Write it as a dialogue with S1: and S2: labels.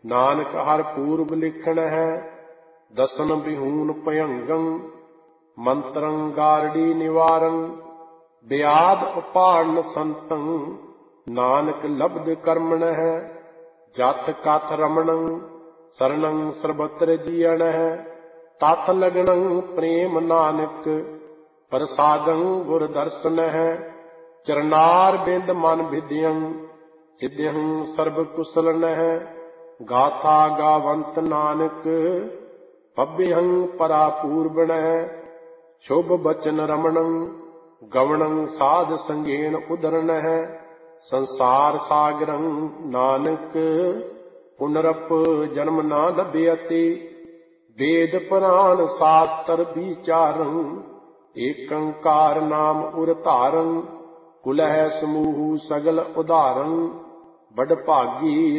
S1: ਨਾਨਕ ਹਰ ਪੂਰਬ ਲਿਖਣ ਹੈ, ਦਸਨ ਬਿਹੂਨ ਭਯੰਗੰ, ਮੰਤਰੰ ਗਾਰੜੀ ਨਿਵਾਰੰ, ਬਿਆਦ ਉਪਾੜਨ ਸੰਤੰ, ਨਾਨਕ ਲਬਧ ਕਰਮਣ ਹੈ, ਜਥ ਕਥ ਰਮਣੰ, ਸਰਣੰ ਸਰਬਤਰ ਜੀਅਣ ਹੈ, ਤਥ ਲਗਣੰ ਪ੍ਰੇਮ ਨਾਨਕ, ਪ੍ਰਸਾਦੰ ਗੁਰ ਦਰਸ਼ਨ ਹੈ, ਚਰਨਾਰ ਬਿੰਦ ਮਨ ਵਿਦਿਅੰ, ਸਿਧਿਅੰ ਸਰਬ ਕੁਸਲਨ ਹੈ, ਗਾਥਾ ਗਾਵੰਤ ਨਾਨਕ, ਪਭਿਅੰ ਪਰਾ ਪੂਰਬਣ ਹੈ, ਸ਼ੁਭ ਬਚਨ ਰਮਣੰ, ਗਵਣੰ ਸਾਧ ਸੰਗੇਣ ਉਦਰਨ ਹੈ, ਸੰਸਾਰ ਸਾਗਰੰ ਨਾਨਕ, ਪੁਨਰਪ ਜਨਮ ਨਾ ਲਭਿਅਤੀ, ਵੇਦ ਪੁਰਾਣ ਸ਼ਾਸਤਰ ਵਿਚਾਰੰ, ਏਕੰਕਾਰ ਨਾਮ ਉਰ ਧਾਰੰ, ਕੁਲਹਿ ਸਮੂਹ ਸਗਲ ਉਧਾਰੰ, ਬਡ ਭਾਗੀ